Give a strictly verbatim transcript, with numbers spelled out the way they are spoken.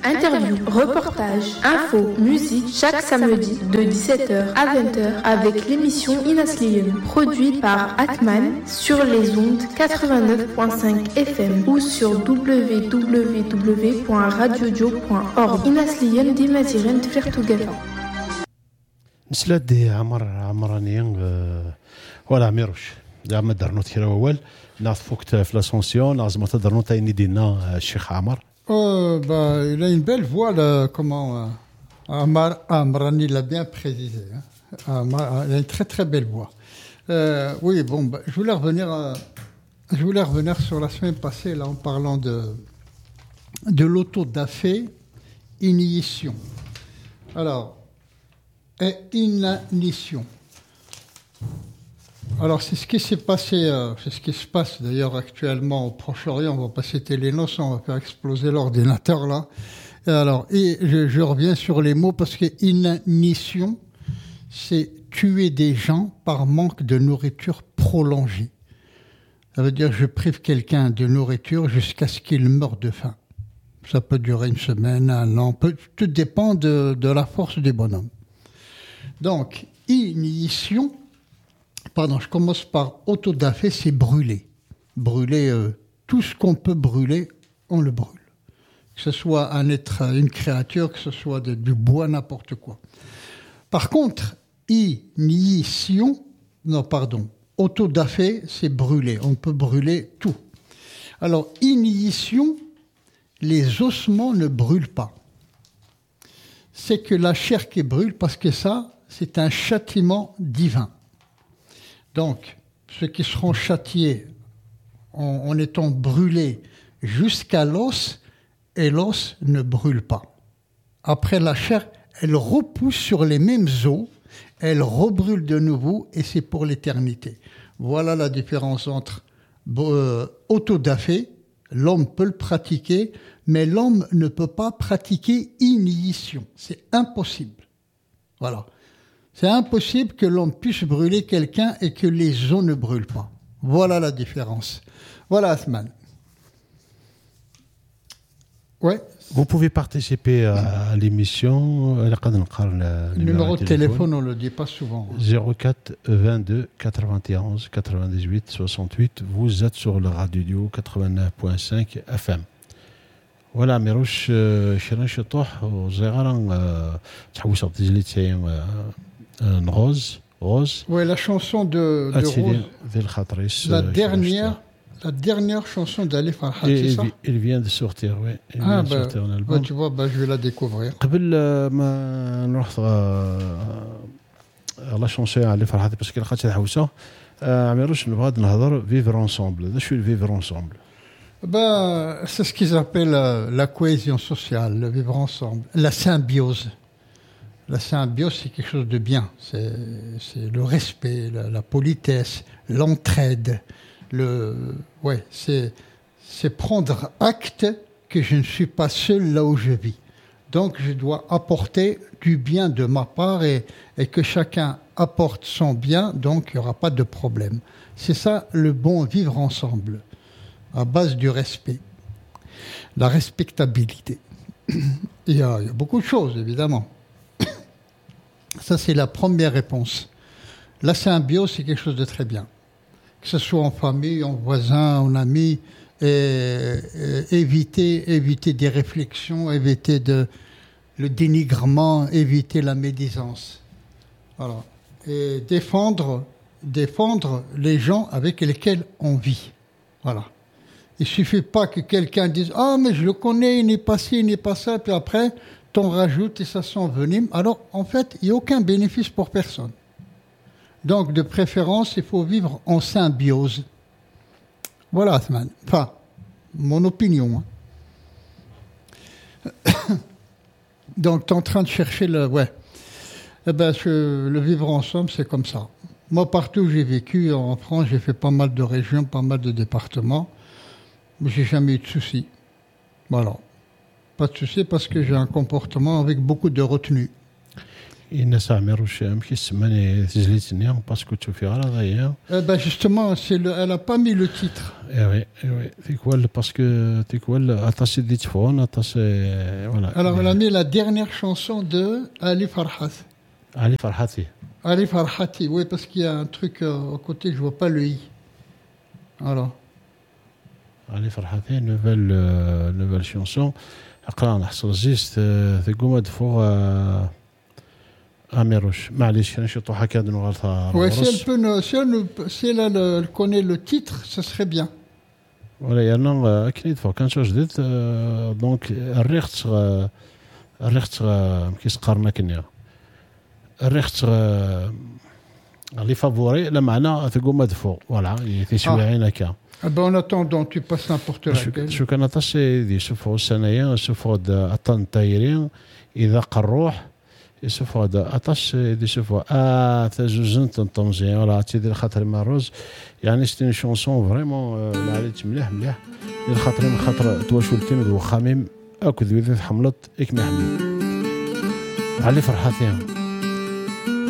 Interviews, reportages, infos, musique, chaque samedi de dix-sept heures à vingt heures avec l'émission Inasliyen, produite par Atman sur les ondes quatre-vingt-neuf virgule cinq F M ou sur w w w point radiodio point org. Inasliyen ديما تيغن تفرقتو قفا. نسلا دي عمر عمرانيين ولا عميروش دا ما درنوت كرا اول ناض فوقت في لاسونسيون لازم تدرنوت تايني دينا الشيخ عمر. Oh, bah, il a une belle voix, là, comment euh, Amar, Amrani l'a bien précisé. Hein. Amar, il a une très très belle voix. Euh, oui, bon, bah, je voulais revenir, à, je voulais revenir sur la semaine passée, là, en parlant de de l'autodafé initiation. Alors, et inanition. Alors, c'est ce qui s'est passé, euh, c'est ce qui se passe d'ailleurs actuellement au Proche-Orient. On va pas citer les noms, on va faire exploser l'ordinateur là. Et alors, et je, je reviens sur les mots parce que inanition, c'est tuer des gens par manque de nourriture prolongée. Ça veut dire je prive quelqu'un de nourriture jusqu'à ce qu'il meure de faim. Ça peut durer une semaine, un an, peut, tout dépend de, de la force des bonhommes. Donc, initiation. Pardon, je commence par autodafé, c'est brûler. Brûler, euh, tout ce qu'on peut brûler, on le brûle. Que ce soit un être, une créature, que ce soit de, du bois, n'importe quoi. Par contre, initiation, non, pardon, autodafé, c'est brûler. On peut brûler tout. Alors, initiation, les ossements ne brûlent pas. C'est que la chair qui brûle, parce que ça, c'est un châtiment divin. Donc, ceux qui seront châtiés en, en étant brûlés jusqu'à l'os, et l'os ne brûle pas. Après, la chair, elle repousse sur les mêmes os, elle rebrûle de nouveau, et c'est pour l'éternité. Voilà la différence entre euh, autodafé, l'homme peut le pratiquer, mais l'homme ne peut pas pratiquer initiation. C'est impossible. Voilà. C'est impossible que l'on puisse brûler quelqu'un et que les os ne brûlent pas. Voilà la différence. Voilà, Asman. Ouais. Vous pouvez participer à l'émission. Le numéro de téléphone, on ne le dit pas souvent. zéro quatre vingt-deux quatre-vingt-onze quatre-vingt-dix-huit soixante-huit. Vous êtes sur le radio quatre-vingt-neuf virgule cinq F M. Voilà, Mirouche, Chirin Chetoh, Zégaran, Tchaouissa Tizlitien, Rose. Rose. Oui, la chanson de, de Rose. La dernière. La dernière chanson d'Ali Farhat, c'est ça? Il vient de sortir, oui. Il ah, vient de bah, sortir un album. Bah, tu vois, bah, je vais la découvrir. قبل ما نروح la chanson Ali Farhat parce qu'elle خاطر حوسه عميروش نبغى نهضر vivre ensemble. هذا شو vivre ensemble? Ben, c'est ce qu'ils appellent euh, la cohésion sociale, le vivre ensemble, la symbiose. La symbiose, c'est quelque chose de bien. C'est, c'est le respect, la, la politesse, l'entraide. Le, ouais, c'est, c'est prendre acte que je ne suis pas seul là où je vis. Donc, je dois apporter du bien de ma part et, et que chacun apporte son bien, donc il n'y aura pas de problème. C'est ça le bon vivre ensemble, à base du respect, la respectabilité. Il y a, il y a beaucoup de choses, évidemment. Ça, c'est la première réponse. La symbiose, c'est quelque chose de très bien. Que ce soit en famille, en voisin, en ami, et, et éviter, éviter des réflexions, éviter de, le dénigrement, éviter la médisance. Voilà. Et défendre, défendre les gens avec lesquels on vit. Voilà. Il ne suffit pas que quelqu'un dise « Ah, mais je le connais, il n'est pas ci, il n'est pas ça », puis après, t'en rajoutes et ça s'envenime. Alors, en fait, il n'y a aucun bénéfice pour personne. Donc, de préférence, il faut vivre en symbiose. Voilà, Athman. Enfin, mon opinion. Donc, tu es en train de chercher le... Ouais. Eh ben, je, le vivre ensemble, c'est comme ça. Moi, partout où j'ai vécu, en France, j'ai fait pas mal de régions, pas mal de départements. Mais j'ai jamais eu de soucis. Voilà. Pas de soucis parce que j'ai un comportement avec beaucoup de retenue. الناس عمروش ماشي السماني تجليتني باسكو تشوفي غير هذايا. Ben justement, c'est le, elle a pas mis le titre. Eh oui, eh oui. تيكوال باسكو تيكوال اتاسي دي تفون اتاسي voilà. Alors elle a mis la dernière chanson de Ali Farhat. Ali Farhati. Ali Farhati, oui, parce qu'il y a un truc euh, à côté, je vois pas le i. Alors. Ali Farhati, nouvelle euh, nouvelle chanson. اقرا نحصل جيست تقوم دفو اميروش معليش كان شي طوحه كاد نغلطها. Ouais, si elle peut ne, si elle, ne, si elle, a le, elle connaît le titre, ce serait bien. ولا يانا اكيد فوق كان شو جديد دونك الريخت الريخت كيس قارنا كنيا الريخت لي فافوري لا معنى تقوم دفو فوالا تيسوي عينك. Ah ben en attendant, tu passes n'importe laquelle. شو كان تاسي دي شوفوا السنايا شوفوا اطن تايرين اذا قروح يشوفوا هذا اطاش دي شوفوا اه تجوزنت الطنجي ولا تيدير خاطر ماروز يعني ستين شونسون فريمون لا عليت مليح مليح ديال خاطر من خاطر تواشولتي من خميم اكو ذوي حملت اك محمي علي فرحتين.